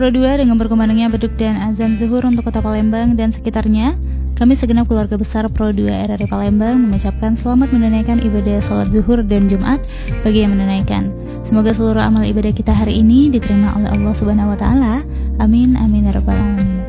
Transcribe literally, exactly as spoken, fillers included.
Pro dua dengan berkumandangnya beduk dan azan zuhur untuk kota Palembang dan sekitarnya, kami segenap keluarga besar Pro dua R R I Palembang mengucapkan selamat menunaikan ibadah sholat zuhur dan Jumat bagi yang menunaikan. Semoga seluruh amal ibadah kita hari ini diterima oleh Allah Subhanahu wa taala. Amin amin ya rabbal alamin.